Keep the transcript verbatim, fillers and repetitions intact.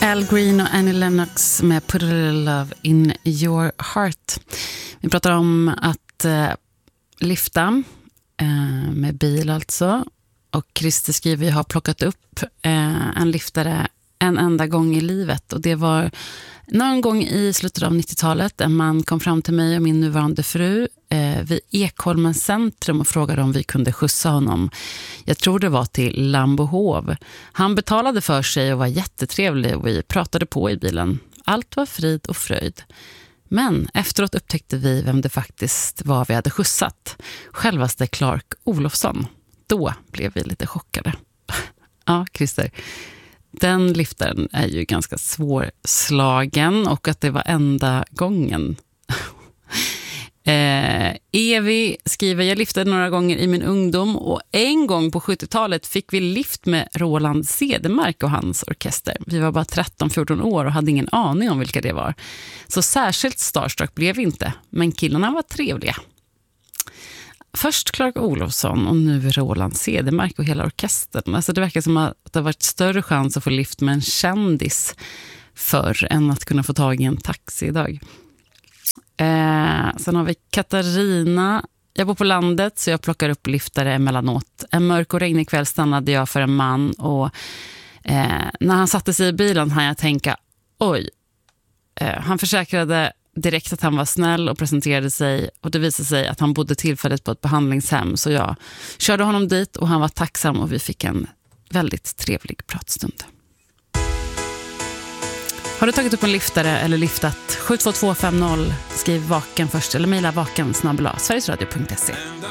Al Green och Annie Lennox med Put a Little Love in Your Heart. Vi pratar om att eh, lyfta eh, med bil alltså. Och Christer skriver, jag har plockat upp eh, en lyftare en enda gång i livet. Och det var någon gång i slutet av nittiotalet. En man kom fram till mig och min nuvarande fru eh, vid Ekholmens centrum och frågade om vi kunde skjutsa honom. Jag tror det var till Lambohov. Han betalade för sig och var jättetrevlig och vi pratade på i bilen. Allt var frid och fröjd. Men efteråt upptäckte vi vem det faktiskt var vi hade skjutsat. Självaste Clark Olofsson. Då blev vi lite chockade. Ja, Christer. Den liftaren är ju ganska svårslagen och att det var enda gången. eh, Evi skriver, jag liftade några gånger i min ungdom och en gång på sjuttiotalet fick vi lift med Roland Cedermark och hans orkester. Vi var bara tretton fjorton år och hade ingen aning om vilka det var. Så särskilt starstruck blev vi inte, men killarna var trevliga. Först Clark Olofsson och nu Roland Cedermark och hela orkestern. Alltså det verkar som att det har varit större chans att få lift med en kändis förr än att kunna få tag i en taxi idag. Eh, sen har vi Katarina. Jag bor på landet så jag plockar upp liftare emellanåt. En mörk och regnig kväll stannade jag för en man och eh, när han satte sig i bilen hann jag tänka, oj. Eh, han försäkrade direkt att han var snäll och presenterade sig och det visade sig att han bodde tillfälligt på ett behandlingshem så jag körde honom dit och han var tacksam och vi fick en väldigt trevlig pratstund. Har du tagit upp en liftare eller liftat? sju två två fem noll, skriv vaken först eller mejla vaken snabbla sverigesradio punkt se.